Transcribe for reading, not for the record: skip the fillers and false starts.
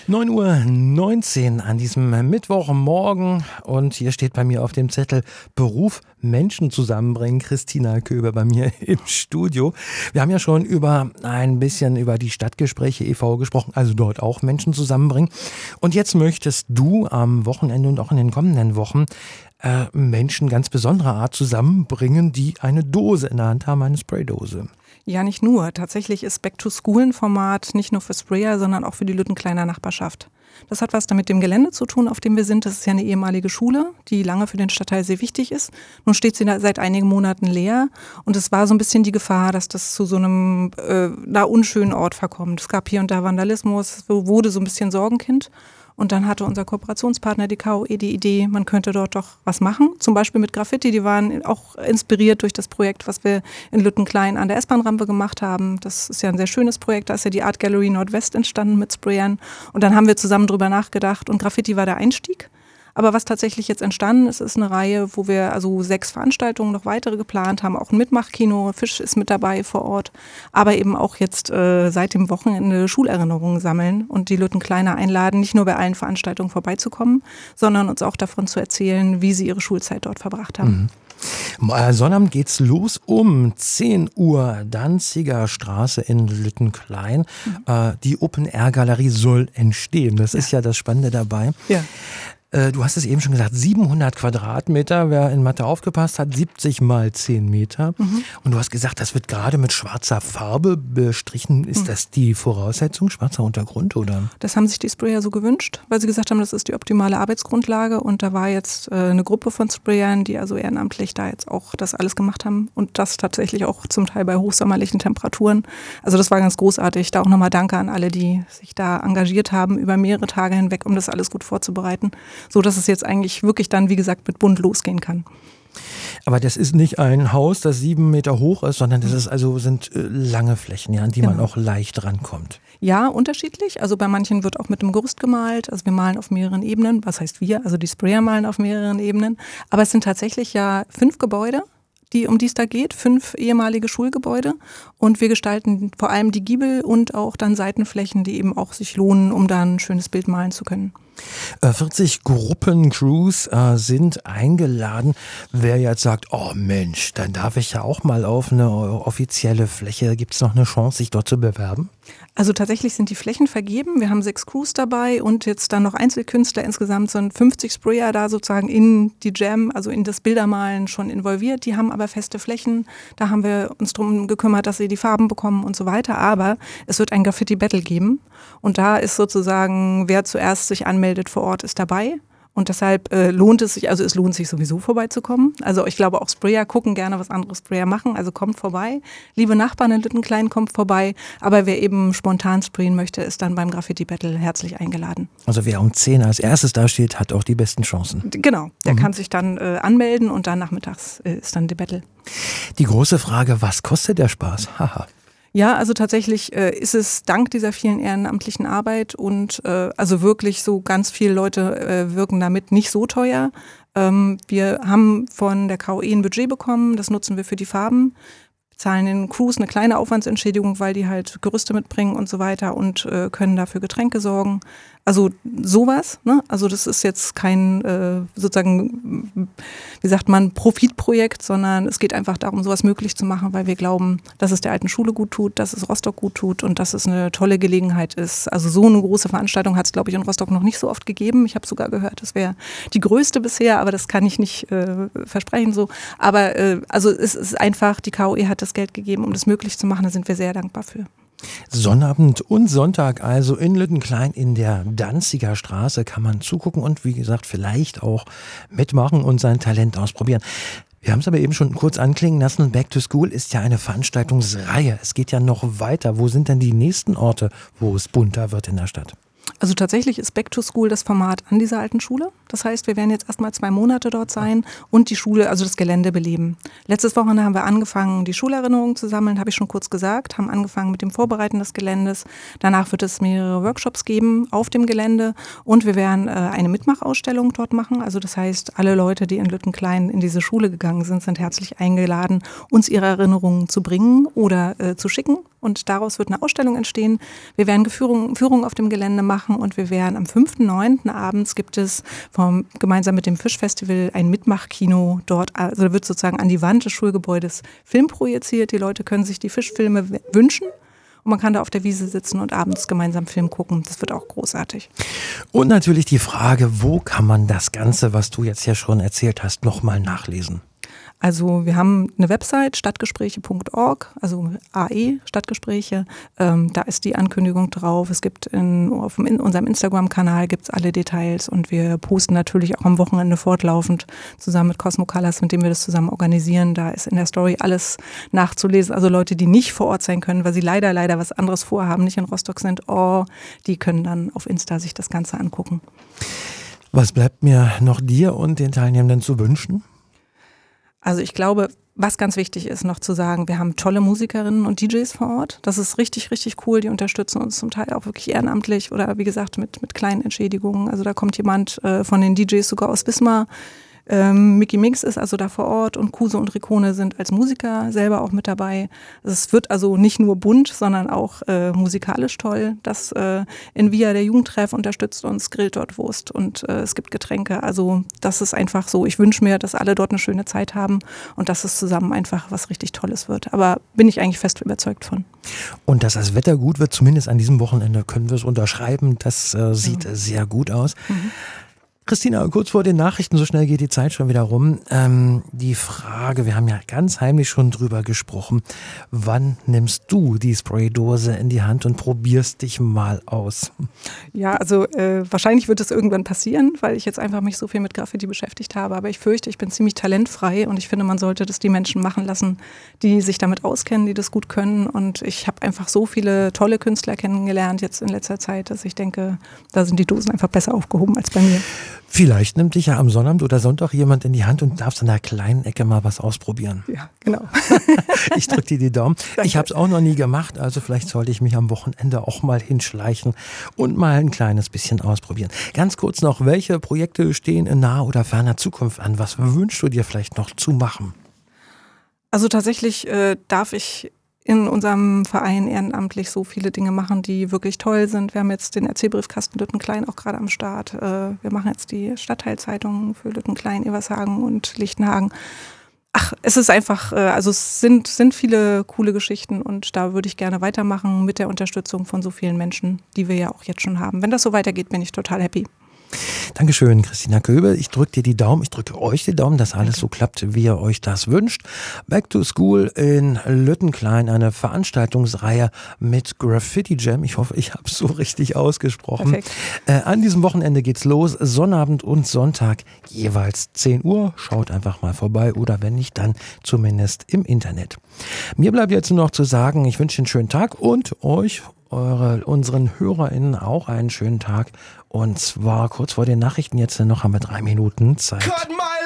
9:19 Uhr an diesem Mittwochmorgen und hier steht bei mir auf dem Zettel Beruf Menschen zusammenbringen. Christina Köber bei mir im Studio. Wir haben ja schon ein bisschen über die Stadtgespräche e.V. gesprochen, also dort auch Menschen zusammenbringen. Und jetzt möchtest du am Wochenende und auch in den kommenden Wochen Menschen ganz besonderer Art zusammenbringen, die eine Dose in der Hand haben, eine Spraydose. Ja, nicht nur. Tatsächlich ist Back to School ein Format nicht nur für Sprayer, sondern auch für die Lüttenkleiner Nachbarschaft. Das hat was mit dem Gelände zu tun, auf dem wir sind. Das ist ja eine ehemalige Schule, die lange für den Stadtteil sehr wichtig ist. Nun steht sie seit einigen Monaten leer und es war so ein bisschen die Gefahr, dass das zu so einem unschönen Ort verkommt. Es gab hier und da Vandalismus, wurde so ein bisschen Sorgenkind. Und dann hatte unser Kooperationspartner, die KOE, die Idee, man könnte dort doch was machen. Zum Beispiel mit Graffiti. Die waren auch inspiriert durch das Projekt, was wir in Lüttenklein an der S-Bahn-Rampe gemacht haben. Das ist ja ein sehr schönes Projekt. Da ist ja die Art Gallery Nordwest entstanden mit Sprayern. Und dann haben wir zusammen drüber nachgedacht. Und Graffiti war der Einstieg. Aber was tatsächlich jetzt entstanden ist, ist eine Reihe, wo wir also 6 Veranstaltungen, noch weitere geplant haben. Auch ein Mitmachkino, Fisch ist mit dabei vor Ort. Aber eben auch jetzt seit dem Wochenende Schulerinnerungen sammeln und die Lüttenkleiner einladen, nicht nur bei allen Veranstaltungen vorbeizukommen, sondern uns auch davon zu erzählen, wie sie ihre Schulzeit dort verbracht haben. Sonnabend geht's los um 10 Uhr, Danziger Straße in Lüttenklein. Die Open-Air-Galerie soll entstehen. Das ist ja das Spannende dabei. Ja. Du hast es eben schon gesagt, 700 Quadratmeter, wer in Mathe aufgepasst hat, 70 mal 10 Meter. Und du hast gesagt, das wird gerade mit schwarzer Farbe bestrichen. Ist das die Voraussetzung, schwarzer Untergrund, oder? Das haben sich die Sprayer so gewünscht, weil sie gesagt haben, das ist die optimale Arbeitsgrundlage. Und da war jetzt eine Gruppe von Sprayern, die also ehrenamtlich da jetzt auch das alles gemacht haben. Und das tatsächlich auch zum Teil bei hochsommerlichen Temperaturen. Also das war ganz großartig. Da auch nochmal Danke an alle, die sich da engagiert haben über mehrere Tage hinweg, um das alles gut vorzubereiten. So dass es jetzt eigentlich wirklich dann, wie gesagt, mit bunt losgehen kann. Aber das ist nicht ein Haus, das 7 Meter hoch ist, sondern das sind lange Flächen, ja, an die man auch leicht rankommt. Ja, unterschiedlich. Also bei manchen wird auch mit dem Gerüst gemalt. Also wir malen auf mehreren Ebenen. Was heißt wir? Also die Sprayer malen auf mehreren Ebenen. Aber es sind tatsächlich ja 5 Gebäude, um die es da geht, 5 ehemalige Schulgebäude. Und wir gestalten vor allem die Giebel und auch dann Seitenflächen, die eben auch sich lohnen, um da ein schönes Bild malen zu können. 40 Gruppencrews sind eingeladen. Wer jetzt sagt, oh Mensch, dann darf ich ja auch mal auf eine offizielle Fläche. Gibt es noch eine Chance, sich dort zu bewerben? Also tatsächlich sind die Flächen vergeben. Wir haben 6 Crews dabei und jetzt dann noch Einzelkünstler. Insgesamt sind 50 Sprayer da sozusagen in die Jam, also in das Bildermalen schon involviert. Die haben aber feste Flächen. Da haben wir uns darum gekümmert, dass sie die Farben bekommen und so weiter. Aber es wird ein Graffiti-Battle geben. Und da ist sozusagen, wer zuerst sich anmeldet vor Ort, ist dabei. Und deshalb lohnt es sich sowieso vorbeizukommen. Also ich glaube auch Sprayer gucken gerne, was andere Sprayer machen. Also kommt vorbei. Liebe Nachbarn in Lüttenklein, kommt vorbei. Aber wer eben spontan sprayen möchte, ist dann beim Graffiti-Battle herzlich eingeladen. Also wer um 10 als erstes da steht, hat auch die besten Chancen. Genau, der kann sich dann anmelden und dann nachmittags ist dann die Battle. Die große Frage, was kostet der Spaß? Haha. Ja, also tatsächlich ist es dank dieser vielen ehrenamtlichen Arbeit und also wirklich so ganz viele Leute wirken damit nicht so teuer. Wir haben von der KOE ein Budget bekommen, das nutzen wir für die Farben. Zahlen den Crews eine kleine Aufwandsentschädigung, weil die halt Gerüste mitbringen und so weiter und können dafür Getränke sorgen. Also sowas, ne? Also das ist jetzt kein sozusagen, wie sagt man, Profitprojekt, sondern es geht einfach darum, sowas möglich zu machen, weil wir glauben, dass es der alten Schule gut tut, dass es Rostock gut tut und dass es eine tolle Gelegenheit ist. Also so eine große Veranstaltung hat es, glaube ich, in Rostock noch nicht so oft gegeben. Ich habe sogar gehört, das wäre die größte bisher, aber das kann ich nicht versprechen so. Aber also es ist einfach, die KOE hat das Geld gegeben, um das möglich zu machen, da sind wir sehr dankbar für. Sonnabend und Sonntag also in Lüttenklein in der Danziger Straße kann man zugucken und wie gesagt vielleicht auch mitmachen und sein Talent ausprobieren. Wir haben es aber eben schon kurz anklingen lassen, Back to School ist ja eine Veranstaltungsreihe. Es geht ja noch weiter. Wo sind denn die nächsten Orte, wo es bunter wird in der Stadt? Also tatsächlich ist Back to School das Format an dieser alten Schule. Das heißt, wir werden jetzt erstmal 2 Monate dort sein und die Schule, also das Gelände beleben. Letztes Wochenende haben wir angefangen, die Schulerinnerungen zu sammeln, habe ich schon kurz gesagt, haben angefangen mit dem Vorbereiten des Geländes. Danach wird es mehrere Workshops geben auf dem Gelände und wir werden eine Mitmachausstellung dort machen. Also das heißt, alle Leute, die in Lüttenklein in diese Schule gegangen sind, sind herzlich eingeladen, uns ihre Erinnerungen zu bringen oder zu schicken. und daraus wird eine Ausstellung entstehen. Wir werden Führungen auf dem Gelände machen und wir werden am 5.9. abends gibt es gemeinsam mit dem Fischfestival ein Mitmachkino dort, also da wird sozusagen an die Wand des Schulgebäudes Film projiziert. Die Leute können sich die Fischfilme wünschen. Und man kann da auf der Wiese sitzen und abends gemeinsam Film gucken. Das wird auch großartig. Und natürlich die Frage, wo kann man das Ganze, was du jetzt ja schon erzählt hast, nochmal nachlesen? Also wir haben eine Website, stadtgespräche.org, also AE, Stadtgespräche. Da ist die Ankündigung drauf. Es gibt in unserem Instagram-Kanal gibt's alle Details und wir posten natürlich auch am Wochenende fortlaufend zusammen mit Cosmo Colors, mit dem wir das zusammen organisieren. Da ist in der Story alles nachzulesen. Also Leute, die nicht vor Ort sein können, weil sie leider was anderes vorhaben, nicht in Rostock sind, die können dann auf Insta sich das Ganze angucken. Was bleibt mir noch dir und den Teilnehmenden zu wünschen? Also ich glaube, was ganz wichtig ist noch zu sagen, wir haben tolle Musikerinnen und DJs vor Ort. Das ist richtig, richtig cool. Die unterstützen uns zum Teil auch wirklich ehrenamtlich oder wie gesagt mit kleinen Entschädigungen. Also da kommt jemand von den DJs sogar aus Wismar. Mickey Mix ist also da vor Ort und Kuse und Rikone sind als Musiker selber auch mit dabei. Es wird also nicht nur bunt, sondern auch musikalisch toll. Das in Via, der Jugendtreff, unterstützt uns, grillt dort Wurst und es gibt Getränke. Also das ist einfach so. Ich wünsche mir, dass alle dort eine schöne Zeit haben und dass es zusammen einfach was richtig Tolles wird. Aber bin ich eigentlich fest überzeugt von. Und dass das Wetter gut wird, zumindest an diesem Wochenende, können wir es unterschreiben. Das sieht sehr gut aus. Mhm. Christina, kurz vor den Nachrichten, so schnell geht die Zeit schon wieder rum. Die Frage, wir haben ja ganz heimlich schon drüber gesprochen, wann nimmst du die Spraydose in die Hand und probierst dich mal aus? Ja, also wahrscheinlich wird es irgendwann passieren, weil ich jetzt einfach mich so viel mit Graffiti beschäftigt habe. Aber ich fürchte, ich bin ziemlich talentfrei und ich finde, man sollte das die Menschen machen lassen, die sich damit auskennen, die das gut können. Und ich habe einfach so viele tolle Künstler kennengelernt jetzt in letzter Zeit, dass ich denke, da sind die Dosen einfach besser aufgehoben als bei mir. Vielleicht nimmt dich ja am Sonnabend oder Sonntag jemand in die Hand und darfst in der kleinen Ecke mal was ausprobieren. Ja, genau. Ich drücke dir die Daumen. Danke. Ich habe es auch noch nie gemacht, also vielleicht sollte ich mich am Wochenende auch mal hinschleichen und mal ein kleines bisschen ausprobieren. Ganz kurz noch, welche Projekte stehen in naher oder ferner Zukunft an? Was wünschst du dir vielleicht noch zu machen? Also tatsächlich darf ich in unserem Verein ehrenamtlich so viele Dinge machen, die wirklich toll sind. Wir haben jetzt den Erzählbriefkasten Lüttenklein auch gerade am Start. Wir machen jetzt die Stadtteilzeitungen für Lüttenklein, Evershagen und Lichtenhagen. Es ist einfach, also es sind viele coole Geschichten und da würde ich gerne weitermachen mit der Unterstützung von so vielen Menschen, die wir ja auch jetzt schon haben. Wenn das so weitergeht, bin ich total happy. Dankeschön, Christina Köbe. Ich drücke dir die Daumen, ich drücke euch die Daumen, dass alles so klappt, wie ihr euch das wünscht. Back to School in Lüttenklein, eine Veranstaltungsreihe mit Graffiti Jam. Ich hoffe, ich habe es so richtig ausgesprochen. An diesem Wochenende geht's los, Sonnabend und Sonntag, jeweils 10 Uhr. Schaut einfach mal vorbei oder wenn nicht, dann zumindest im Internet. Mir bleibt jetzt nur noch zu sagen, ich wünsche einen schönen Tag und euch, unseren HörerInnen auch einen schönen Tag. Und zwar kurz vor den Nachrichten, jetzt noch haben wir 3 Minuten Zeit.